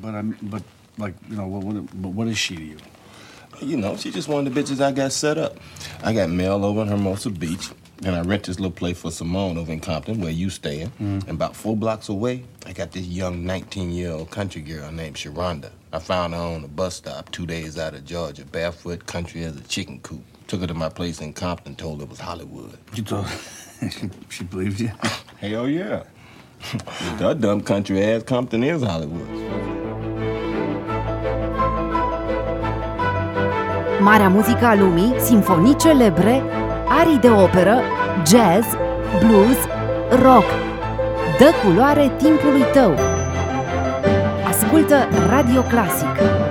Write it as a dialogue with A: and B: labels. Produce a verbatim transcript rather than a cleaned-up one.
A: but I but like you know what what but what is she to you?
B: You know, she just one of the bitches I got set up. I got Mel over in Hermosa Beach, and I rent this little place for Simone over in Compton, where you staying. Mm. And about four blocks away, I got this young nineteen-year-old country girl named Sharonda. I found her on a bus stop two days out of Georgia, barefoot, country as a chicken coop. Took her to my place in Compton, told her it was Hollywood.
A: You told her? she, she believed you?
B: Hell yeah. That dumb country ass Compton is Hollywood.
C: Marea muzică a lumii, simfonii celebre, arii de operă, jazz, blues, rock. Dă culoare timpului tău. Ascultă Radio Clasic.